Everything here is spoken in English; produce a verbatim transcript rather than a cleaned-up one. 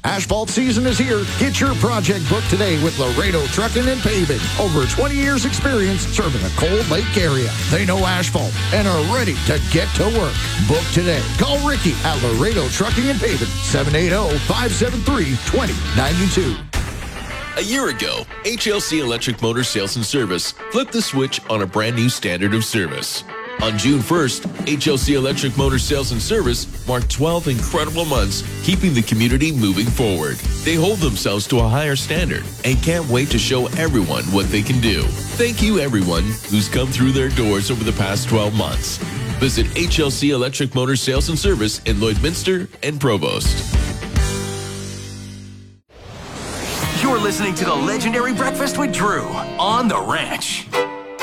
Asphalt season is here. Get your project booked today with Laredo Trucking and Paving. Over twenty years experience serving the Cold Lake area. They know asphalt and are ready to get to work. Book today. Call Ricky at Laredo Trucking and Paving, seven eight zero, five seven three, two zero nine two. A year ago, H L C Electric Motor Sales and Service flipped the switch on a brand new standard of service. On June first, H L C Electric Motor Sales and Service marked twelve incredible months, keeping the community moving forward. They hold themselves to a higher standard and can't wait to show everyone what they can do. Thank you, everyone who's come through their doors over the past twelve months. Visit H L C Electric Motor Sales and Service in Lloydminster and Provost. You're listening to the legendary Breakfast with Drew on The Ranch.